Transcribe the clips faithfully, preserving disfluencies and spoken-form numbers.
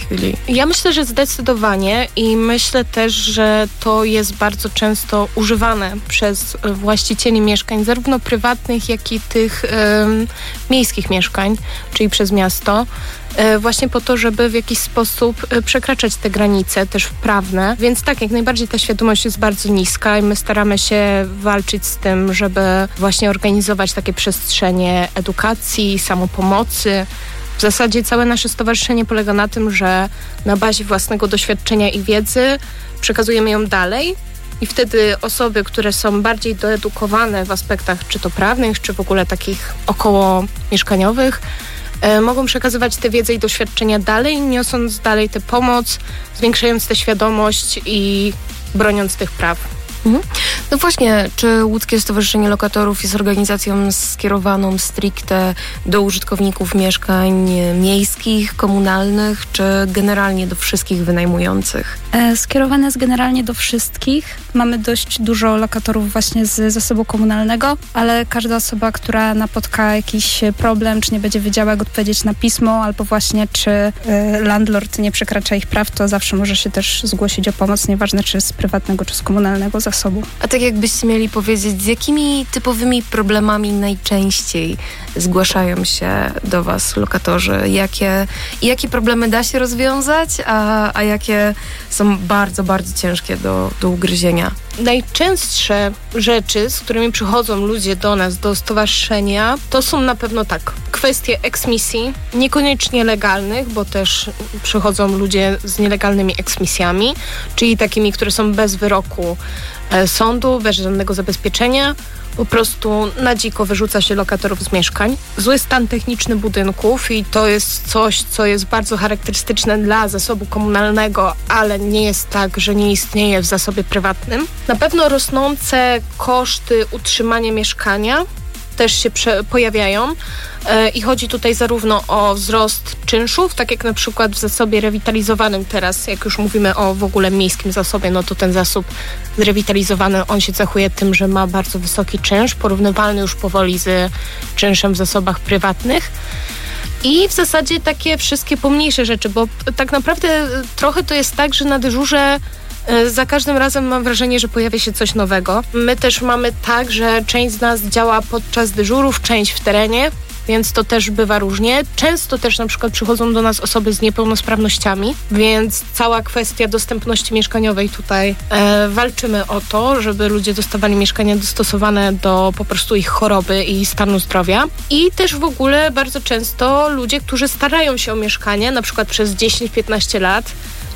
chwili. Ja myślę, że zdecydowanie i myślę też, że to jest bardzo często używane przez właścicieli mieszkań, zarówno prywatnych, jak i tych um, miejskich mieszkań, czyli przez miasto, właśnie po to, żeby w jakiś sposób przekraczać te granice też prawne. Więc tak, jak najbardziej ta świadomość jest bardzo niska i my staramy się walczyć z tym, żeby właśnie organizować takie przestrzenie edukacji, samopomocy. W zasadzie całe nasze stowarzyszenie polega na tym, że na bazie własnego doświadczenia i wiedzy przekazujemy ją dalej i wtedy osoby, które są bardziej doedukowane w aspektach czy to prawnych, czy w ogóle takich około mieszkaniowych, mogą przekazywać tę wiedzę i doświadczenia dalej, niosąc dalej tę pomoc, zwiększając tę świadomość i broniąc tych praw. Mhm. No właśnie, czy Łódzkie Stowarzyszenie Lokatorów jest organizacją skierowaną stricte do użytkowników mieszkań miejskich, komunalnych, czy generalnie do wszystkich wynajmujących? E, skierowane jest generalnie do wszystkich. Mamy dość dużo lokatorów właśnie z zasobu komunalnego, ale każda osoba, która napotka jakiś problem, czy nie będzie wiedziała, jak odpowiedzieć na pismo, albo właśnie czy e, landlord nie przekracza ich praw, to zawsze może się też zgłosić o pomoc, nieważne czy z prywatnego, czy z komunalnego zasobu. A tak jakbyście mieli powiedzieć, z jakimi typowymi problemami najczęściej zgłaszają się do was lokatorzy? Jakie, jakie problemy da się rozwiązać, a, a jakie są bardzo, bardzo ciężkie do, do ugryzienia? Najczęstsze rzeczy, z którymi przychodzą ludzie do nas, do stowarzyszenia, to są na pewno tak, kwestie eksmisji, niekoniecznie legalnych, bo też przychodzą ludzie z nielegalnymi eksmisjami, czyli takimi, które są bez wyroku e, sądu, bez żadnego zabezpieczenia. Po prostu na dziko wyrzuca się lokatorów z mieszkań. Zły stan techniczny budynków i to jest coś, co jest bardzo charakterystyczne dla zasobu komunalnego, ale nie jest tak, że nie istnieje w zasobie prywatnym. Na pewno rosnące koszty utrzymania mieszkania też się prze- pojawiają e, i chodzi tutaj zarówno o wzrost czynszów, tak jak na przykład w zasobie rewitalizowanym teraz, jak już mówimy o w ogóle miejskim zasobie, no to ten zasób zrewitalizowany, on się cechuje tym, że ma bardzo wysoki czynsz, porównywalny już powoli z czynszem w zasobach prywatnych. I w zasadzie takie wszystkie pomniejsze rzeczy, bo tak naprawdę trochę to jest tak, że na dyżurze za każdym razem mam wrażenie, że pojawia się coś nowego. My też mamy tak, że część z nas działa podczas dyżurów, część w terenie, więc to też bywa różnie. Często też na przykład przychodzą do nas osoby z niepełnosprawnościami, więc cała kwestia dostępności mieszkaniowej tutaj e, walczymy o to, żeby ludzie dostawali mieszkania dostosowane do po prostu ich choroby i stanu zdrowia. I też w ogóle bardzo często ludzie, którzy starają się o mieszkanie, na przykład przez dziesięć piętnaście lat,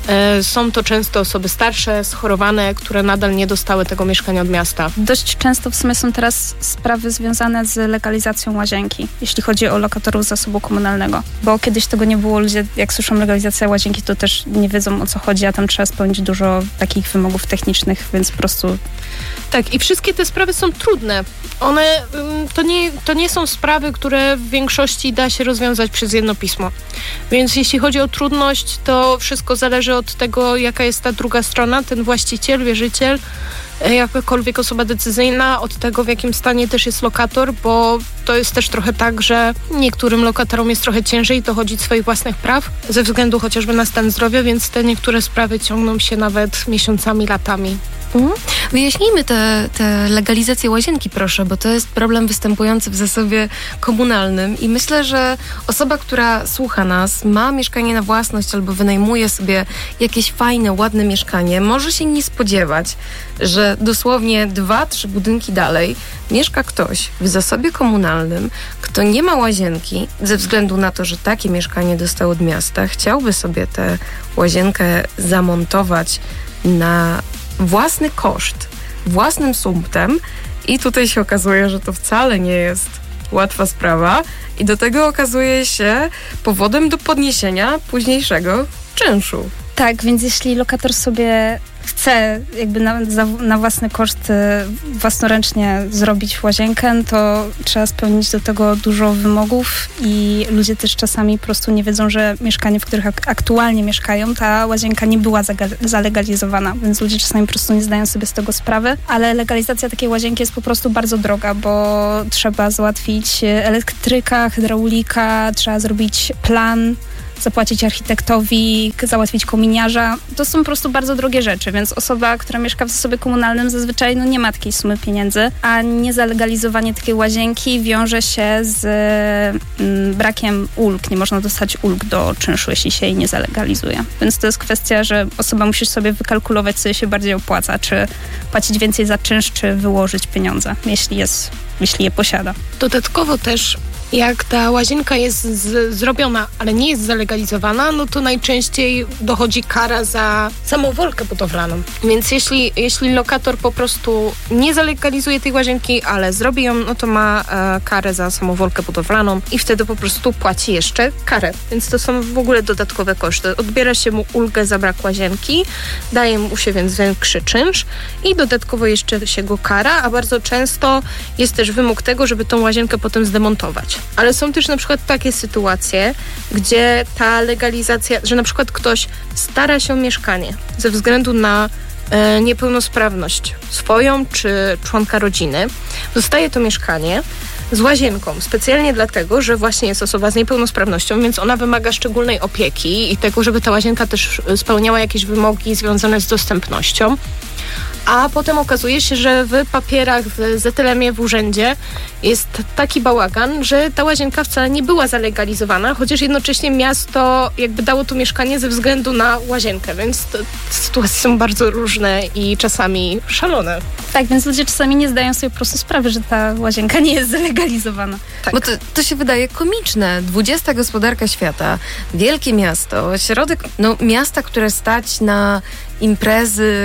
są to często osoby starsze, schorowane, które nadal nie dostały tego mieszkania od miasta. Dość często w sumie są teraz sprawy związane z legalizacją łazienki, jeśli chodzi o lokatorów z zasobu komunalnego. Bo kiedyś tego nie było, ludzie jak słyszą legalizacja łazienki, to też nie wiedzą, o co chodzi, a tam trzeba spełnić dużo takich wymogów technicznych, więc po prostu... Tak, i wszystkie te sprawy są trudne. One, to nie, to nie są sprawy, które w większości da się rozwiązać przez jedno pismo. Więc jeśli chodzi o trudność, to wszystko zależy od tego, jaka jest ta druga strona, ten właściciel, wierzyciel, jakakolwiek osoba decyzyjna, od tego, w jakim stanie też jest lokator, bo to jest też trochę tak, że niektórym lokatorom jest trochę ciężej dochodzić swoich własnych praw, ze względu chociażby na stan zdrowia, więc te niektóre sprawy ciągną się nawet miesiącami, latami. Mhm. Wyjaśnijmy tę te, te legalizację łazienki, proszę, bo to jest problem występujący w zasobie komunalnym i myślę, że osoba, która słucha nas, ma mieszkanie na własność albo wynajmuje sobie jakieś fajne, ładne mieszkanie, może się nie spodziewać, że dosłownie dwa, trzy budynki dalej mieszka ktoś w zasobie komunalnym, kto nie ma łazienki, ze względu na to, że takie mieszkanie dostał od miasta, chciałby sobie tę łazienkę zamontować na własny koszt, własnym sumptem i tutaj się okazuje, że to wcale nie jest łatwa sprawa i do tego okazuje się powodem do podniesienia późniejszego czynszu. Tak, więc jeśli lokator sobie chce jakby na, za, na własny koszt własnoręcznie zrobić łazienkę, to trzeba spełnić do tego dużo wymogów i ludzie też czasami po prostu nie wiedzą, że mieszkanie, w których ak- aktualnie mieszkają, ta łazienka nie była zaga- zalegalizowana, więc ludzie czasami po prostu nie zdają sobie z tego sprawy, ale legalizacja takiej łazienki jest po prostu bardzo droga, bo trzeba załatwić elektryka, hydraulika, trzeba zrobić plan zapłacić architektowi, załatwić kominiarza. To są po prostu bardzo drogie rzeczy, więc osoba, która mieszka w zasobie komunalnym zazwyczaj no, nie ma takiej sumy pieniędzy, a niezalegalizowanie takiej łazienki wiąże się z mm, brakiem ulg. Nie można dostać ulg do czynszu, jeśli się jej nie zalegalizuje. Więc to jest kwestia, że osoba musi sobie wykalkulować, co jej się bardziej opłaca, czy płacić więcej za czynsz, czy wyłożyć pieniądze, jeśli jest, jeśli je posiada. Dodatkowo też jak ta łazienka jest z, zrobiona, ale nie jest zalegalizowana, no to najczęściej dochodzi kara za samowolkę budowlaną. Więc jeśli, jeśli lokator po prostu nie zalegalizuje tej łazienki, ale zrobi ją, no to ma e, karę za samowolkę budowlaną i wtedy po prostu płaci jeszcze karę. Więc to są w ogóle dodatkowe koszty. Odbiera się mu ulgę za brak łazienki, daje mu się więc większy czynsz i dodatkowo jeszcze się go kara, a bardzo często jest też wymóg tego, żeby tą łazienkę potem zdemontować. Ale są też na przykład takie sytuacje, gdzie ta legalizacja, że na przykład ktoś stara się o mieszkanie ze względu na e, niepełnosprawność swoją czy członka rodziny, dostaje to mieszkanie z łazienką, specjalnie dlatego, że właśnie jest osoba z niepełnosprawnością, więc ona wymaga szczególnej opieki i tego, żeby ta łazienka też spełniała jakieś wymogi związane z dostępnością. A potem okazuje się, że w papierach w zet el emie w urzędzie jest taki bałagan, że ta łazienka wcale nie była zalegalizowana, chociaż jednocześnie miasto jakby dało to mieszkanie ze względu na łazienkę, więc to, sytuacje są bardzo różne i czasami szalone. Tak, więc ludzie czasami nie zdają sobie po prostu sprawy, że ta łazienka nie jest zalegalizowana. Tak. Bo to, to się wydaje komiczne. dwudziesta gospodarka świata, wielkie miasto, środek no, miasta, które stać na imprezy,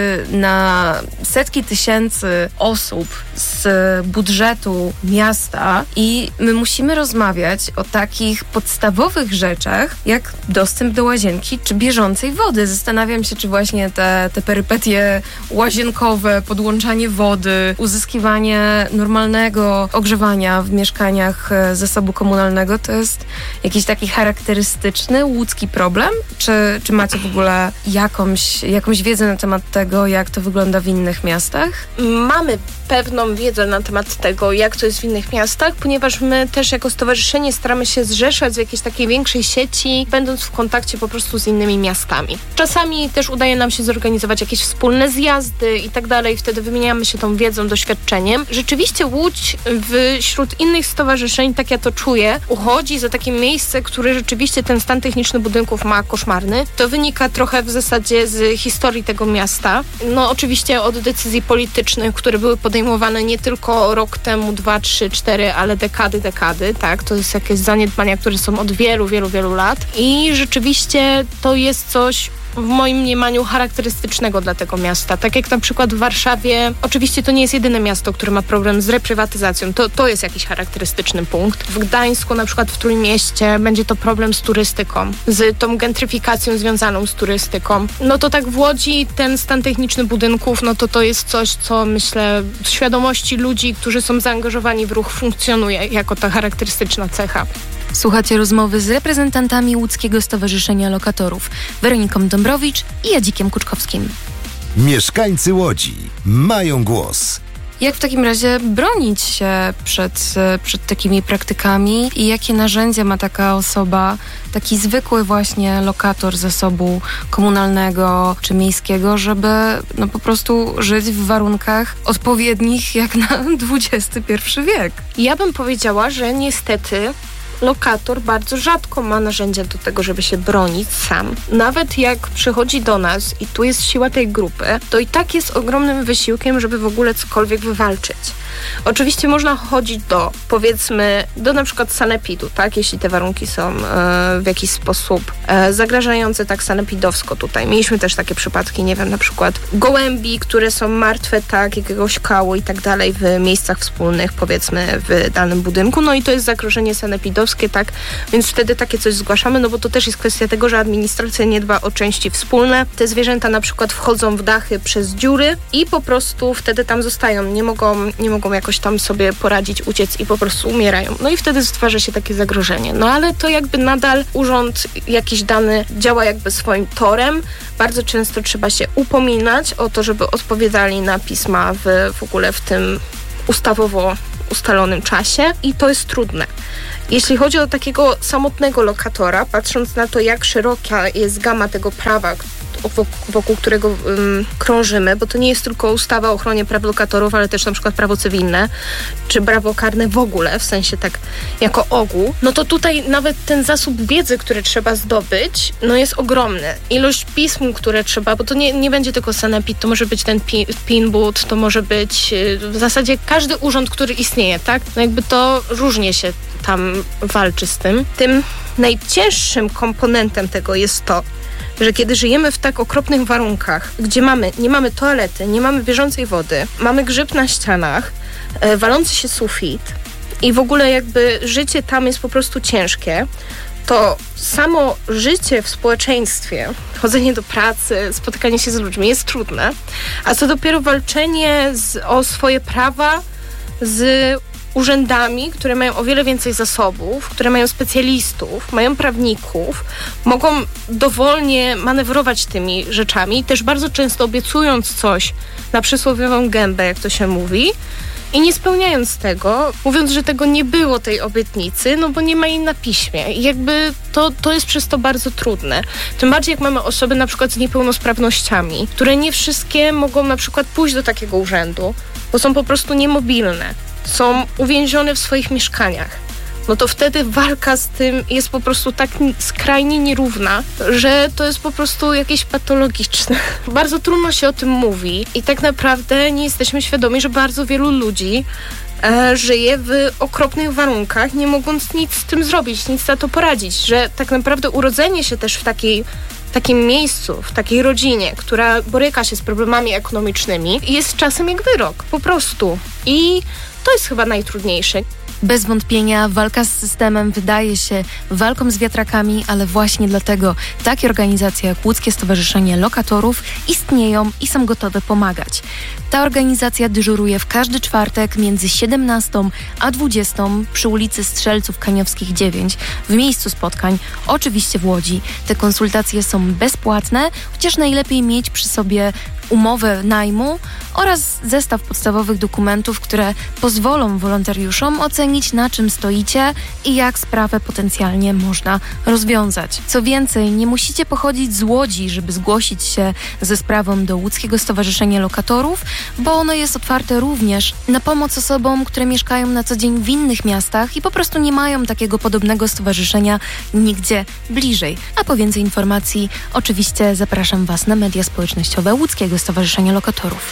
na setki tysięcy osób z budżetu miasta i my musimy rozmawiać o takich podstawowych rzeczach, jak dostęp do łazienki czy bieżącej wody. Zastanawiam się, czy właśnie te, te perypetie łazienkowe, podłączanie wody, uzyskiwanie normalnego ogrzewania w mieszkaniach zasobu komunalnego to jest jakiś taki charakterystyczny łódzki problem? Czy, czy macie w ogóle jakąś, jakąś wiedzę na temat tego, jak to wygląda w innych miastach? Mamy pewną wiedzę na temat tego, jak to jest w innych miastach, ponieważ my też jako stowarzyszenie staramy się zrzeszać w jakiejś takiej większej sieci, będąc w kontakcie po prostu z innymi miastami. Czasami też udaje nam się zorganizować jakieś wspólne zjazdy i tak dalej, wtedy wymieniamy się tą wiedzą, doświadczeniem. Rzeczywiście Łódź wśród innych stowarzyszeń, tak ja to czuję, uchodzi za takie miejsce, które rzeczywiście ten stan techniczny budynków ma koszmarny. To wynika trochę w zasadzie z historii tego miasta. No oczywiście od decyzji politycznych, które były podejmowane nie tylko rok temu, dwa, trzy, cztery, ale dekady, dekady, tak? To jest jakieś zaniedbania, które są od wielu, wielu, wielu lat i rzeczywiście to jest coś w moim mniemaniu charakterystycznego dla tego miasta. Tak jak na przykład w Warszawie, oczywiście to nie jest jedyne miasto, które ma problem z reprywatyzacją. To, to jest jakiś charakterystyczny punkt. W Gdańsku, na przykład w Trójmieście będzie to problem z turystyką, z tą gentryfikacją związaną z turystyką. No to tak w Łodzi ten stan techniczny budynków, no to to jest coś, co myślę w świadomości ludzi, którzy są zaangażowani w ruch, funkcjonuje jako ta charakterystyczna cecha. Słuchacie rozmowy z reprezentantami Łódzkiego Stowarzyszenia Lokatorów, Weroniką Dąbrowicz i Jadzikiem Kuczkowskim. Mieszkańcy Łodzi mają głos. Jak w takim razie bronić się przed, przed takimi praktykami i jakie narzędzia ma taka osoba, taki zwykły właśnie lokator zasobu komunalnego czy miejskiego, żeby no po prostu żyć w warunkach odpowiednich jak na dwudziesty pierwszy wiek? Ja bym powiedziała, że niestety lokator bardzo rzadko ma narzędzia do tego, żeby się bronić sam. Nawet jak przychodzi do nas i tu jest siła tej grupy, to i tak jest ogromnym wysiłkiem, żeby w ogóle cokolwiek wywalczyć. Oczywiście można chodzić do, powiedzmy, do na przykład sanepidu, tak? Jeśli te warunki są e, w jakiś sposób e, zagrażające tak sanepidowsko tutaj. Mieliśmy też takie przypadki, nie wiem, na przykład gołębi, które są martwe, tak, jakiegoś kału i tak dalej w miejscach wspólnych, powiedzmy, w danym budynku. No i to jest zagrożenie sanepidowskie, tak? Więc wtedy takie coś zgłaszamy, no bo to też jest kwestia tego, że administracja nie dba o części wspólne. Te zwierzęta na przykład wchodzą w dachy przez dziury i po prostu wtedy tam zostają. Nie mogą, nie mogą jakoś tam sobie poradzić, uciec i po prostu umierają. No i wtedy stwarza się takie zagrożenie. No ale to jakby nadal urząd jakiś dany działa jakby swoim torem. Bardzo często trzeba się upominać o to, żeby odpowiadali na pisma w, w ogóle w tym ustawowo ustalonym czasie i to jest trudne. Jeśli chodzi o takiego samotnego lokatora, patrząc na to, jak szeroka jest gama tego prawa, wokół, wokół którego um, krążymy, bo to nie jest tylko ustawa o ochronie praw lokatorów, ale też na przykład prawo cywilne, czy prawo karne w ogóle, w sensie tak jako ogół, no to tutaj nawet ten zasób wiedzy, który trzeba zdobyć, no jest ogromny. Ilość pism, które trzeba, bo to nie, nie będzie tylko sanepid, to może być ten pi, PIN-but, to może być w zasadzie każdy urząd, który istnieje, tak? No jakby to różnie się tam walczy z tym. Tym najcięższym komponentem tego jest to, że kiedy żyjemy w tak okropnych warunkach, gdzie mamy, nie mamy toalety, nie mamy bieżącej wody, mamy grzyb na ścianach, e, walący się sufit i w ogóle jakby życie tam jest po prostu ciężkie, to samo życie w społeczeństwie, chodzenie do pracy, spotykanie się z ludźmi jest trudne, a co dopiero walczenie z, o swoje prawa z urzędami, które mają o wiele więcej zasobów, które mają specjalistów, mają prawników, mogą dowolnie manewrować tymi rzeczami, też bardzo często obiecując coś na przysłowiową gębę, jak to się mówi, i nie spełniając tego, mówiąc, że tego nie było, tej obietnicy, no bo nie ma jej na piśmie. I jakby to, to jest przez to bardzo trudne. Tym bardziej jak mamy osoby na przykład z niepełnosprawnościami, które nie wszystkie mogą na przykład pójść do takiego urzędu, bo są po prostu niemobilne. Są uwięzione w swoich mieszkaniach, no to wtedy walka z tym jest po prostu tak skrajnie nierówna, że to jest po prostu jakieś patologiczne. Bardzo trudno się o tym mówi i tak naprawdę nie jesteśmy świadomi, że bardzo wielu ludzi e, żyje w okropnych warunkach, nie mogąc nic z tym zrobić, nic na to poradzić, że tak naprawdę urodzenie się też w takiej w takim miejscu, w takiej rodzinie, która boryka się z problemami ekonomicznymi, jest czasem jak wyrok, po prostu. I to jest chyba najtrudniejsze. Bez wątpienia walka z systemem wydaje się walką z wiatrakami, ale właśnie dlatego takie organizacje jak Łódzkie Stowarzyszenie Lokatorów istnieją i są gotowe pomagać. Ta organizacja dyżuruje w każdy czwartek między siedemnastą a dwudziestą przy ulicy Strzelców Kaniowskich dziewięć w miejscu spotkań, oczywiście w Łodzi. Te konsultacje są bezpłatne, chociaż najlepiej mieć przy sobie umowę najmu oraz zestaw podstawowych dokumentów, które pozwolą wolontariuszom ocenić, na czym stoicie i jak sprawę potencjalnie można rozwiązać. Co więcej, nie musicie pochodzić z Łodzi, żeby zgłosić się ze sprawą do Łódzkiego Stowarzyszenia Lokatorów, bo ono jest otwarte również na pomoc osobom, które mieszkają na co dzień w innych miastach i po prostu nie mają takiego podobnego stowarzyszenia nigdzie bliżej. A po więcej informacji oczywiście zapraszam Was na media społecznościowe Łódzkiego Stowarzyszenia Lokatorów.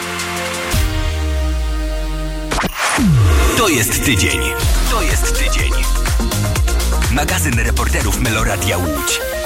To jest tydzień. To jest tydzień. Magazyn reporterów Meloradia Łódź.